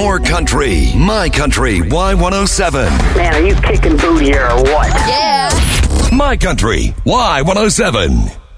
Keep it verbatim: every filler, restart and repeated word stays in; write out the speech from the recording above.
Your country, my country, Y one oh seven. Man, are you kicking booty here or what? Yeah. My country, Y one oh seven.